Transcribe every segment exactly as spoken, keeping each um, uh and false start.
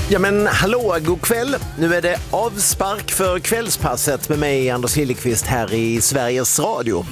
Ja men hallå, god kväll. Nu är det avspark för kvällspasset med mig Anders Hillekvist här i Sveriges Radio.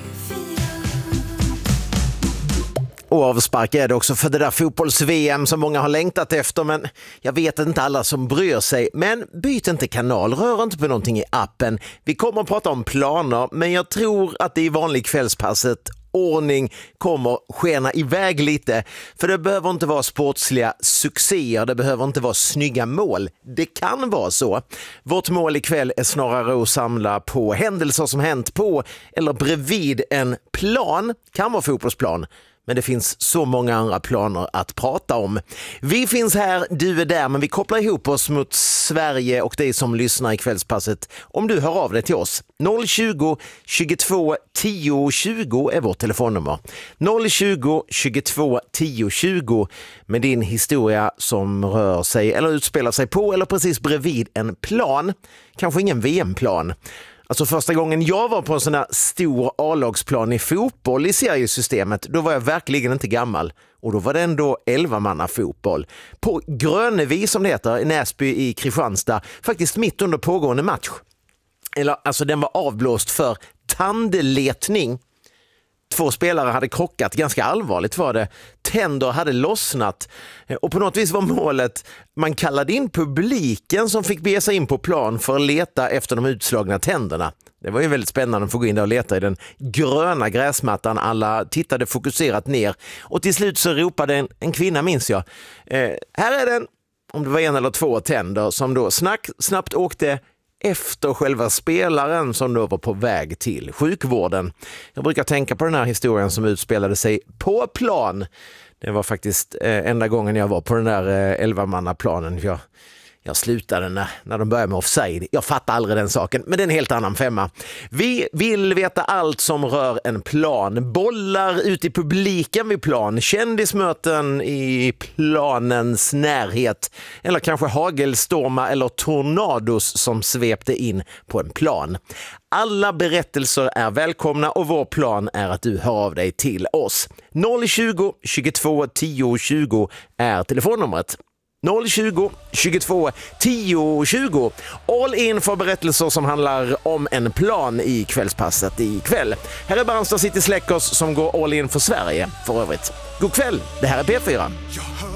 Och avspark är det också för det där fotbolls-V M som många har längtat efter, men jag vet inte alla som bryr sig. Men byt inte kanal, rör inte på någonting i appen. Vi kommer att prata om planer, men jag tror att det i vanlig kvällspasset ordning kommer skena iväg lite, för det behöver inte vara sportsliga succéer, det behöver inte vara snygga mål. Det kan vara så. Vårt mål ikväll är snarare att samla på händelser som hänt på eller bredvid en plan, kan vara fotbollsplan. Men det finns så många andra planer att prata om. Vi finns här, du är där, men vi kopplar ihop oss mot Sverige och dig som lyssnar i kvällspasset om du hör av dig till oss. noll tjugo, tjugotvå, tio, tjugo är vårt telefonnummer. noll tjugo, tjugotvå, tio, tjugo med din historia som rör sig eller utspelar sig på eller precis bredvid en plan. Kanske ingen V M-plan. Alltså första gången jag var på en sån här stor A-lagsplan i fotboll i seriesystemet, då var jag verkligen inte gammal. Och då var det ändå elva manna fotboll. På Grönevi som det heter, i Näsby i Kristianstad, faktiskt mitt under pågående match. Eller alltså den var avblåst för tandletning. Två spelare hade krockat, ganska allvarligt var det. Tänder hade lossnat och på något vis var målet, man kallade in publiken som fick bege sig in på plan för att leta efter de utslagna tänderna. Det var ju väldigt spännande att få gå in där och leta i den gröna gräsmattan. Alla tittade fokuserat ner och till slut så ropade en, en kvinna, minns jag. Eh, här är den, om det var en eller två tänder som då snack, snabbt åkte efter själva spelaren som då var på väg till sjukvården. Jag brukar tänka på den här historien som utspelade sig på plan. Det var faktiskt eh, enda gången jag var på den där eh, elva-manna-planen. Jag, jag slutade när, när de började med offside. Jag fattar aldrig den saken, men det är en helt annan femma. Vi vill veta allt som rör en plan. Bollar ut i publiken vid plan. Kändismöten i planens närhet. Eller kanske hagelstormar eller tornados som svepte in på en plan. Alla berättelser är välkomna och vår plan är att du hör av dig till oss. noll tjugo, tjugotvå, tio, tjugo är telefonnumret. noll tjugo, tjugotvå, tio, tjugo. All in för berättelser som handlar om en plan i kvällspasset ikväll. Här är Barnstad City Släckers som går all in för Sverige för övrigt. God kväll, det här är P fyra.